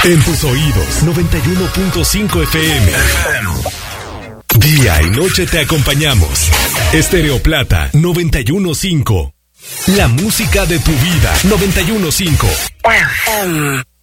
En tus oídos, 91.5 FM. Día y noche te acompañamos. Estéreo Plata, 91.5. La música de tu vida, 91.5.